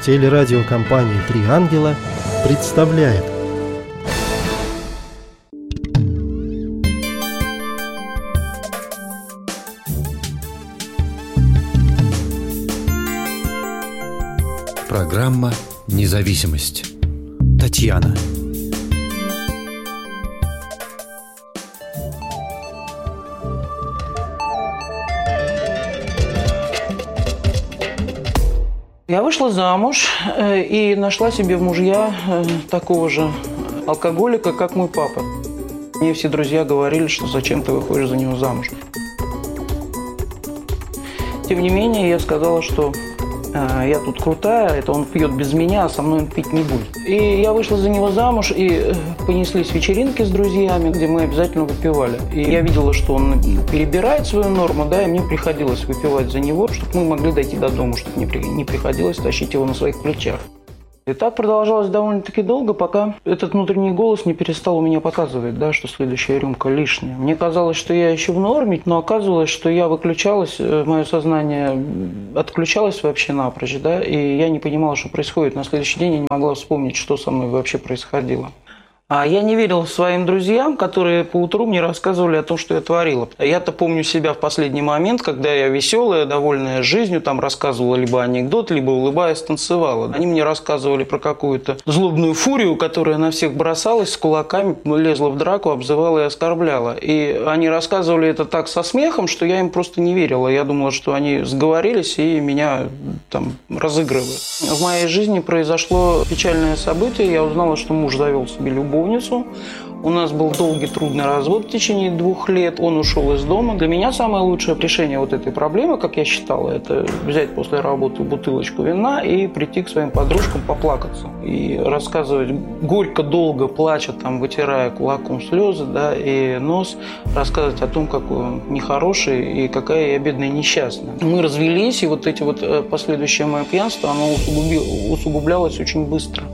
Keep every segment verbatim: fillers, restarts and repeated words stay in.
Телерадиокомпания «Три ангела» представляет. Программа «Независимость». Татьяна. Я вышла замуж и нашла себе в мужья такого же алкоголика, как мой папа. Мне все друзья говорили, что зачем ты выходишь за него замуж. Тем не менее, я сказала, что я тут крутая, это он пьет без меня, а со мной он пить не будет. И я вышла за него замуж, и понеслись вечеринки с друзьями, где мы обязательно выпивали. И я видела, что он перебирает свою норму, да, и мне приходилось выпивать за него, чтобы мы могли дойти до дома, чтобы не приходилось тащить его на своих плечах. И так продолжалось довольно-таки долго, пока этот внутренний голос не перестал у меня показывать, да, что следующая рюмка лишняя. Мне казалось, что я еще в норме, но оказывалось, что я выключалась, мое сознание отключалось вообще напрочь, да, и я не понимала, что происходит. На следующий день я не могла вспомнить, что со мной вообще происходило. А я не верила своим друзьям, которые поутру мне рассказывали о том, что я творила. Я-то помню себя в последний момент, когда я веселая, довольная жизнью, там рассказывала либо анекдот, либо улыбаясь танцевала. Они мне рассказывали про какую-то злобную фурию, которая на всех бросалась с кулаками, лезла в драку, обзывала и оскорбляла. И они рассказывали это так со смехом, что я им просто не верила. Я думала, что они сговорились и меня там разыгрывают. В моей жизни произошло печальное событие. Я узнала, что муж завел себе любовь. У нас был долгий, трудный развод в течение двух лет. Он ушел из дома. Для меня самое лучшее решение вот этой проблемы, как я считала, это взять после работы бутылочку вина и прийти к своим подружкам поплакаться. И рассказывать горько, долго, плача, там, вытирая кулаком слезы, да, и нос, рассказывать о том, какой он нехороший и какая я бедная несчастная. Мы развелись, и вот эти вот последующее мое пьянство, оно усугублялось очень быстро.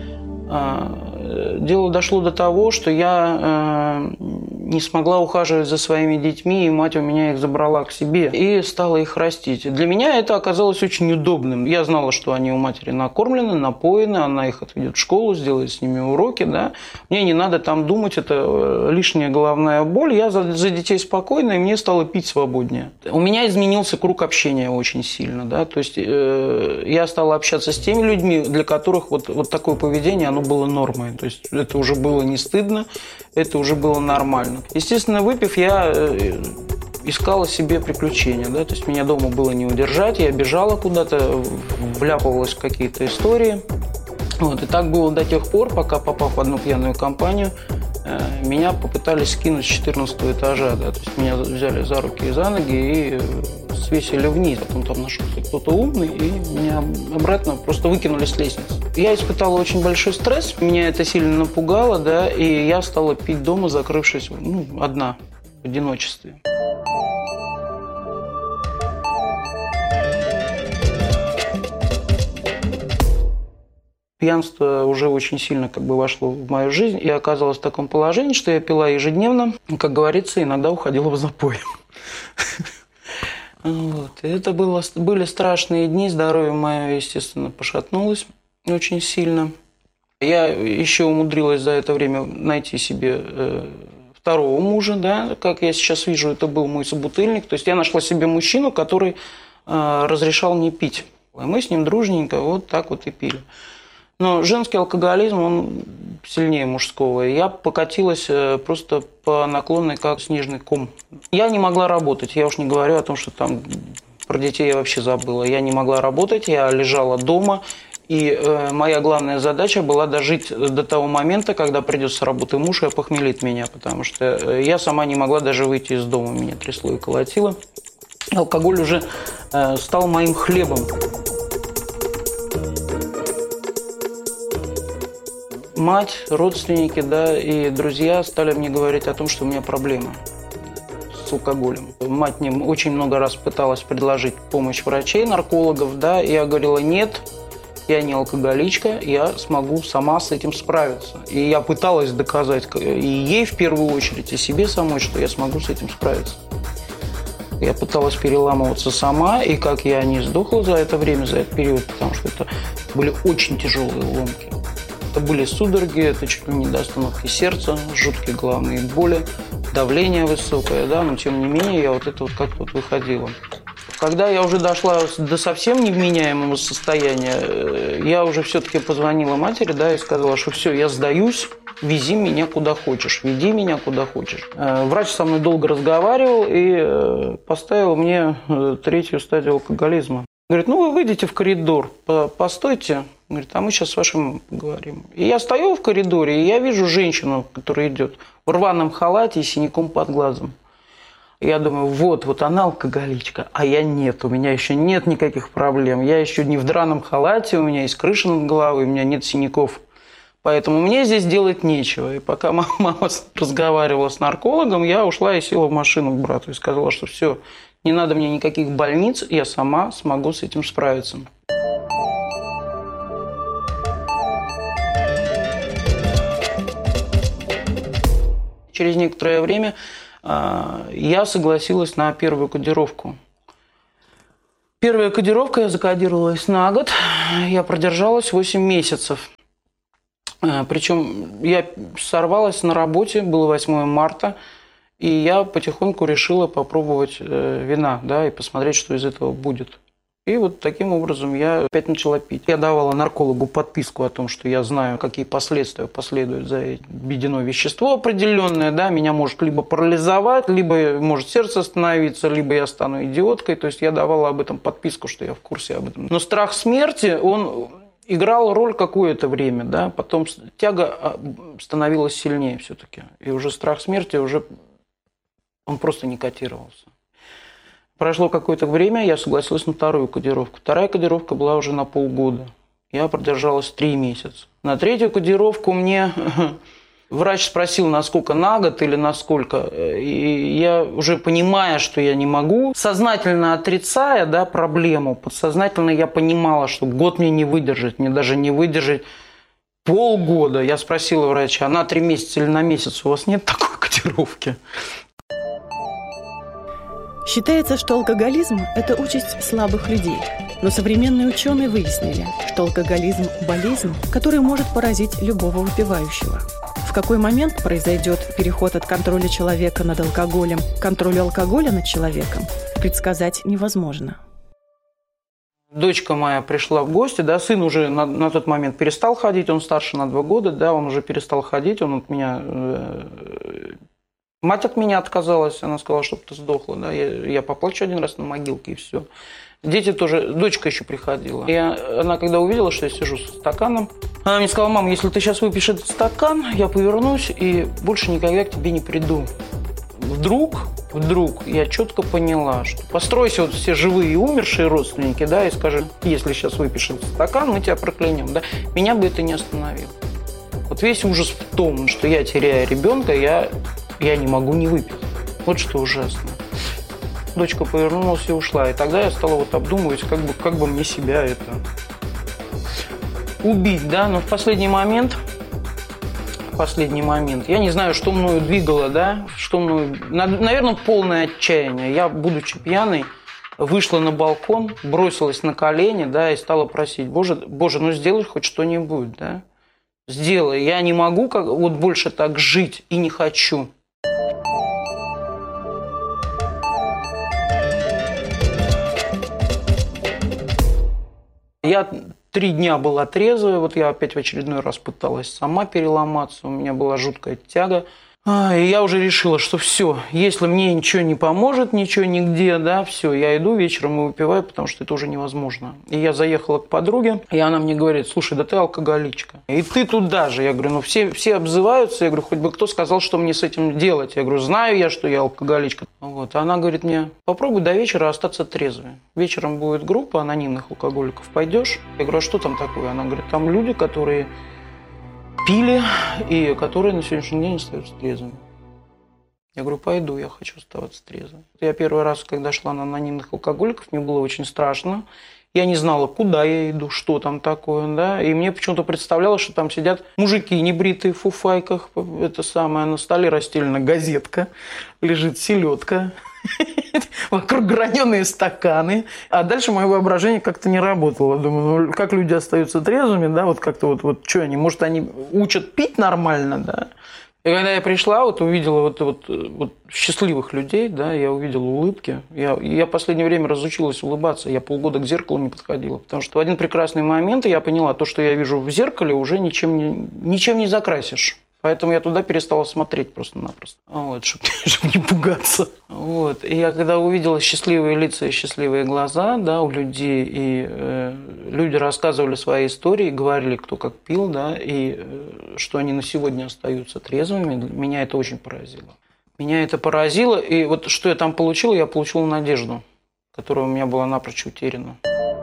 Дело дошло до того, что я э, не смогла ухаживать за своими детьми, и мать у меня их забрала к себе и стала их растить. Для меня это оказалось очень удобным. Я знала, что они у матери накормлены, напоены, она их отведет в школу, сделает с ними уроки. Да? Мне не надо там думать, это лишняя головная боль. Я за, за детей спокойна, и мне стало пить свободнее. У меня изменился круг общения очень сильно. Да? То есть э, я стала общаться с теми людьми, для которых вот, вот такое поведение оно было нормой. То есть это уже было не стыдно, это уже было нормально. Естественно, выпив, я искала себе приключения. Да? То есть меня дома было не удержать, я бежала куда-то, вляпывалась в какие-то истории. Вот. И так было до тех пор, пока, попав в одну пьяную компанию, меня попытались скинуть с четырнадцатого этажа. Да? То есть меня взяли за руки и за ноги и свесили вниз. Потом там нашелся кто-то умный, и меня обратно просто выкинули с лестницы. Я испытала очень большой стресс, меня это сильно напугало, да, и я стала пить дома, закрывшись, ну, одна, в одиночестве. Пьянство уже очень сильно как бы вошло в мою жизнь и оказалось в таком положении, что я пила ежедневно, как говорится, иногда уходила в запой. Вот. Это было, были страшные дни, здоровье мое, естественно, пошатнулось очень сильно. Я еще умудрилась за это время найти себе э, второго мужа, да, как я сейчас вижу, это был мой собутыльник. То есть я нашла себе мужчину, который э, разрешал мне пить. И мы с ним дружненько вот так вот и пили. Но женский алкоголизм, он сильнее мужского. И я покатилась просто по наклонной, как снежный ком. Я не могла работать. Я уж не говорю о том, что там про детей я вообще забыла. Я не могла работать, я лежала дома. И э, моя главная задача была дожить до того момента, когда придет с работы муж и опохмелит меня. Потому что я сама не могла даже выйти из дома. Меня трясло и колотило. Алкоголь уже э, стал моим хлебом. Мать, родственники, да, и друзья стали мне говорить о том, что у меня проблемы с алкоголем. Мать мне очень много раз пыталась предложить помощь врачей, наркологов, да, и я говорила: нет, я не алкоголичка, я смогу сама с этим справиться. И я пыталась доказать и ей в первую очередь, и себе самой, что я смогу с этим справиться. Я пыталась переламываться сама, и как я не сдохла за это время, за этот период, потому что это были очень тяжелые ломки. Это были судороги, это чуть ли не до остановки сердца, жуткие головные боли, давление высокое, да, но тем не менее я вот это вот как-то вот выходила. Когда я уже дошла до совсем невменяемого состояния, я уже все-таки позвонила матери, да, и сказала, что все, я сдаюсь, вези меня куда хочешь, веди меня куда хочешь. Врач со мной долго разговаривал и поставил мне третью стадию алкоголизма. Говорит, ну вы выйдите в коридор, постойте, говорит, а мы сейчас с вашим поговорим. И я стою в коридоре, и я вижу женщину, которая идет в рваном халате и синяком под глазом. Я думаю, вот, вот она алкоголичка, а я нет, у меня еще нет никаких проблем. Я еще не в драном халате, у меня есть крыша над головой, у меня нет синяков. Поэтому мне здесь делать нечего. И пока мама разговаривала с наркологом, я ушла и села в машину к брату и сказала, что все, не надо мне никаких больниц, я сама смогу с этим справиться. Через некоторое время я согласилась на первую кодировку. Первая кодировка, я закодировалась на год, я продержалась восемь месяцев. Причем я сорвалась на работе, было восьмое марта, и я потихоньку решила попробовать вина, да, и посмотреть, что из этого будет. И вот таким образом я опять начала пить. Я давала наркологу подписку о том, что я знаю, какие последствия последуют за введено вещество определенное. Да, меня может либо парализовать, либо может сердце остановиться, либо я стану идиоткой. То есть я давала об этом подписку, что я в курсе об этом. Но страх смерти, он играл роль какое-то время. Да? Потом тяга становилась сильнее все-таки. И уже страх смерти, уже он просто не котировался. Прошло какое-то время, я согласилась на вторую кодировку. Вторая кодировка была уже на полгода. Я продержалась три месяца. На третью кодировку мне врач спросил, насколько на год или на сколько. И я уже понимая, что я не могу, сознательно отрицая, да, проблему, подсознательно я понимала, что год мне не выдержать, мне даже не выдержать полгода. Я спросила врача, на три месяца или на месяц у вас нет такой кодировки? Считается, что алкоголизм – это участь слабых людей. Но современные ученые выяснили, что алкоголизм – болезнь, которая может поразить любого выпивающего. В какой момент произойдет переход от контроля человека над алкоголем к контролю алкоголя над человеком, предсказать невозможно. Дочка моя пришла в гости, да, сын уже на, на тот момент перестал ходить, он старше на два года, да, он уже перестал ходить, он от меня... Э, Мать от меня отказалась, она сказала, чтобы ты сдохла. Да? Я, я поплачу один раз на могилке, и все. Дети тоже, дочка еще приходила. И она, когда увидела, что я сижу со стаканом, она мне сказала, мам, если ты сейчас выпьешь этот стакан, я повернусь и больше никогда к тебе не приду. Вдруг, вдруг я четко поняла, что постройся вот все живые и умершие родственники, да, и скажи, если сейчас выпьешь этот стакан, мы тебя проклянем. Да? Меня бы это не остановило. Вот весь ужас в том, что я, теряя ребенка, я... Я не могу не выпить. Вот что ужасно. Дочка повернулась и ушла. И тогда я стала вот обдумывать, как бы, как бы мне себя это убить, да. Но в последний момент, в последний момент, я не знаю, что мною двигало, да, что мною, наверное, полное отчаяние. Я, будучи пьяной, вышла на балкон, бросилась на колени, да, и стала просить, Боже, Боже, ну сделай хоть что-нибудь, да. Сделай. Я не могу как, вот больше так жить и не хочу. Я три дня была трезвая, вот я опять в очередной раз пыталась сама переломаться, у меня была жуткая тяга. А, и я уже решила, что все, если мне ничего не поможет, ничего нигде, да, все, я иду вечером и выпиваю, потому что это уже невозможно. И я заехала к подруге, и она мне говорит, слушай, да ты алкоголичка. И ты туда же. Я говорю, ну все, все обзываются, я говорю, хоть бы кто сказал, что мне с этим делать. Я говорю, знаю я, что я алкоголичка. Вот. А она говорит мне, попробуй до вечера остаться трезвой. Вечером будет группа анонимных алкоголиков, пойдешь? Я говорю, а что там такое? Она говорит, там люди, которые... пили, и которые на сегодняшний день остаются трезвыми. Я говорю, пойду, я хочу оставаться трезвым. Я первый раз, когда шла на анонимных алкоголиков, мне было очень страшно. Я не знала, куда я иду, что там такое, да. И мне почему-то представлялось, что там сидят мужики небритые в фуфайках. Это самое, на столе расстелена газетка, лежит селедка. вокруг граненые стаканы. А дальше мое воображение как-то не работало. Думаю, ну как люди остаются трезвыми, да, вот как-то вот, вот что они, может, они учат пить нормально, да. И когда я пришла, вот увидела вот, вот, вот счастливых людей, да, я увидела улыбки. Я, я в последнее время разучилась улыбаться. Я полгода к зеркалу не подходила. Потому что в один прекрасный момент я поняла, то, что я вижу в зеркале, уже ничем не, ничем не закрасишь. Поэтому я туда перестала смотреть просто-напросто, вот, чтобы, чтобы не пугаться. Вот. И я когда увидела счастливые лица и счастливые глаза, да, у людей, и э, люди рассказывали свои истории, говорили, кто как пил, да, и э, что они на сегодня остаются трезвыми, меня это очень поразило. Меня это поразило, и вот что я там получила, я получила надежду, которая у меня была напрочь утеряна.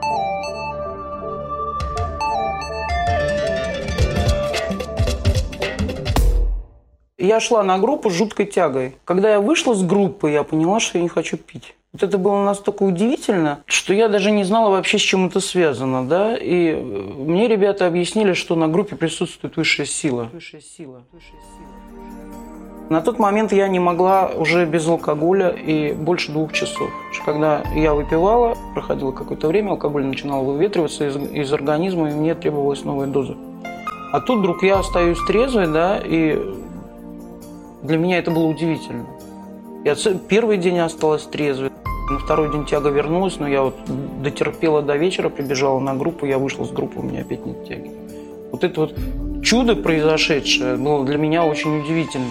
Я шла на группу с жуткой тягой. Когда я вышла с группы, я поняла, что я не хочу пить. Вот это было настолько удивительно, что я даже не знала вообще, с чем это связано. Да? И мне ребята объяснили, что на группе присутствует высшая сила. Высшая сила. Высшая сила. На тот момент я не могла уже без алкоголя и больше двух часов. Когда я выпивала, проходило какое-то время, алкоголь начинал выветриваться из, из организма, и мне требовалась новая доза. А тут вдруг я остаюсь трезвой, да, и для меня это было удивительно. Я первый день осталась трезвой, на второй день тяга вернулась, но я вот дотерпела до вечера, прибежала на группу, я вышла с группы, у меня опять нет тяги. Вот это вот чудо произошедшее было для меня очень удивительно.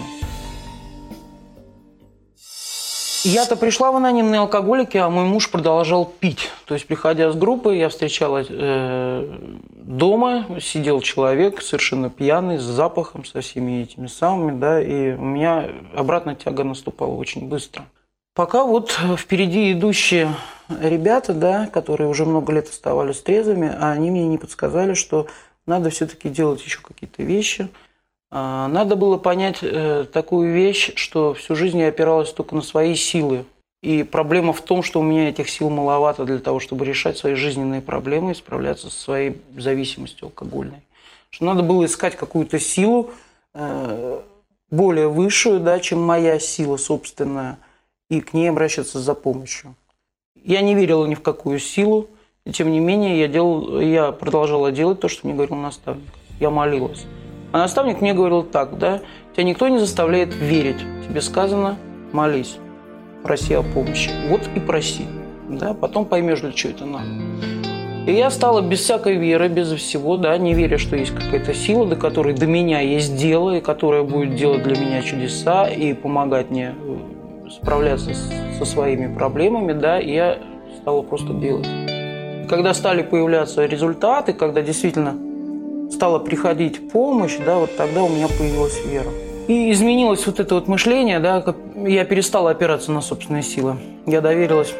Я-то пришла в анонимные алкоголики, а мой муж продолжал пить. То есть, приходя с группы, я встречала э, дома, сидел человек совершенно пьяный, с запахом, со всеми этими самыми, да, и у меня обратно тяга наступала очень быстро. Пока вот впереди идущие ребята, да, которые уже много лет оставались трезвыми, они мне не подсказали, что надо все-таки делать еще какие-то вещи. Надо было понять э, такую вещь, что всю жизнь я опиралась только на свои силы. И проблема в том, что у меня этих сил маловато для того, чтобы решать свои жизненные проблемы и справляться со своей зависимостью алкогольной. Что надо было искать какую-то силу э, более высшую, да, чем моя сила собственная, и к ней обращаться за помощью. Я не верила ни в какую силу, и тем не менее я, делал, я продолжала делать то, что мне говорил наставник. Я молилась. А наставник мне говорил так, да, тебя никто не заставляет верить. Тебе сказано, молись, проси о помощи. Вот и проси, да, потом поймешь, для чего это надо. И я стала без всякой веры, без всего, да, не веря, что есть какая-то сила, до которой до меня есть дело, и которая будет делать для меня чудеса и помогать мне справляться с, со своими проблемами, да, и я стала просто делать. И когда стали появляться результаты, когда действительно стала приходить помощь, да, вот тогда у меня появилась вера. И изменилось вот это вот мышление, да, я перестала опираться на собственные силы. Я доверилась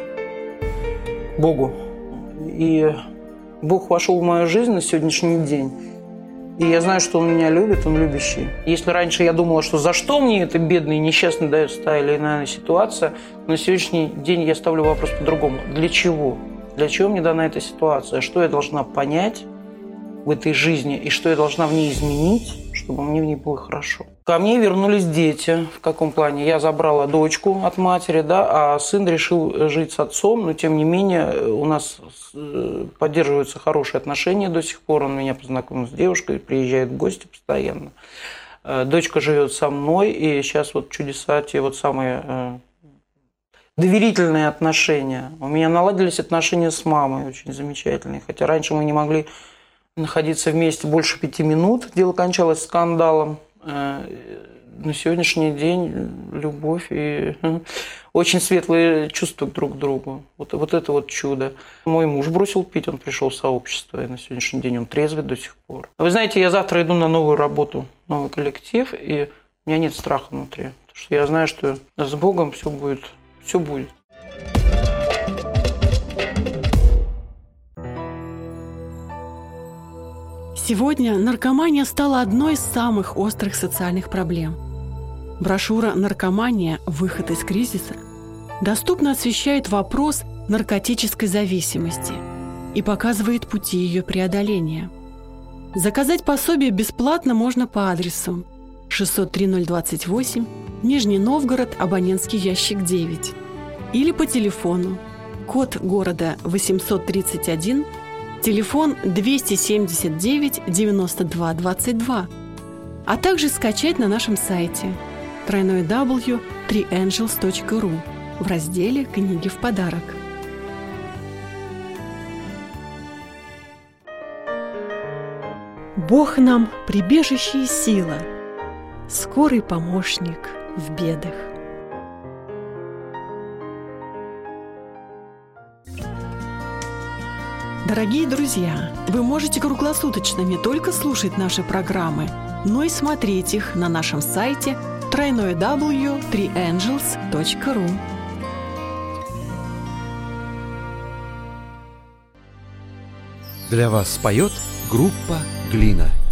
Богу. И Бог вошел в мою жизнь на сегодняшний день. И я знаю, что Он меня любит, Он любящий. Если раньше я думала, что за что мне это бедный, несчастный дается та или иная ситуация, на сегодняшний день я ставлю вопрос по-другому. Для чего? Для чего мне дана эта ситуация? Что я должна понять в этой жизни, и что я должна в ней изменить, чтобы мне в ней было хорошо. Ко мне вернулись дети. В каком плане? Я забрала дочку от матери, да, а сын решил жить с отцом, но тем не менее у нас поддерживаются хорошие отношения до сих пор. Он меня познакомил с девушкой, приезжает в гости постоянно. Дочка живет со мной, и сейчас вот чудеса, те вот самые доверительные отношения. У меня наладились отношения с мамой, очень замечательные. Хотя раньше мы не могли находиться вместе больше пяти минут. Дело кончалось скандалом. На сегодняшний день любовь и очень светлые чувства друг к другу. Вот, вот это вот чудо. Мой муж бросил пить, он пришел в сообщество, и на сегодняшний день он трезвый до сих пор. Вы знаете, я завтра иду на новую работу, новый коллектив, и у меня нет страха внутри. Потому что я знаю, что с Богом все будет, все будет. Сегодня наркомания стала одной из самых острых социальных проблем. Брошюра «Наркомания. Выход из кризиса» доступно освещает вопрос наркотической зависимости и показывает пути ее преодоления. Заказать пособие бесплатно можно по адресу шестьсот три ноль двадцать восемь, Нижний Новгород, абонентский ящик девять. или по телефону. Код города восемьсот тридцать один, телефон двести семьдесят девять девяносто два двадцать два, а также скачать на нашем сайте дабл ю дабл ю дабл ю точка три энджелс точка ру в разделе «Книги в подарок». Бог нам прибежище и сила, скорый помощник в бедах. Дорогие друзья, вы можете круглосуточно не только слушать наши программы, но и смотреть их на нашем сайте дабл ю дабл ю дабл ю точка три энджелс точка ру. Для вас споет группа «Глина».